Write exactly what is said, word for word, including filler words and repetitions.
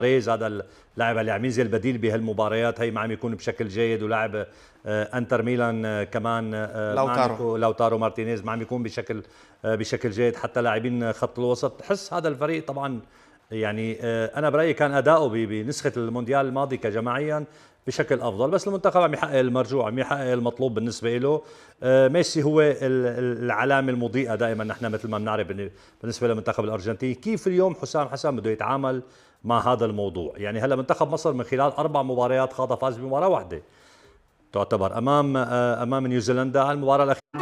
ريز هذا اللاعب اللي عم ينزل بديل بهالمباريات هي ما عم يكون بشكل جيد، ولاعب انتر ميلان كمان ما عم يكون لوتارو مارتينيز ما عم يكون بشكل بشكل جيد، حتى لاعبين خط الوسط. تحس هذا الفريق طبعا يعني انا برايي كان اداؤه بنسخه المونديال الماضي كجماعيا بشكل افضل، بس المنتخب عم يحقق المرجو، عم يحقق المطلوب بالنسبه له. ميسي هو العلامه المضيئه دائما، نحن مثل ما بنعرف بالنسبه للمنتخب الارجنتيني. كيف اليوم حسام حسن بده يتعامل مع هذا الموضوع؟ يعني هلا منتخب مصر من خلال اربع مباريات خاضها فاز بمباراه واحده تعتبر امام امام نيوزيلندا. المباراه الاخيره